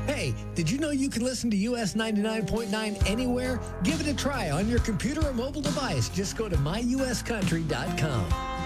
Hey, did you know you can listen to US 99.9 anywhere? Give it a try on your computer or mobile device. Just go to myuscountry.com.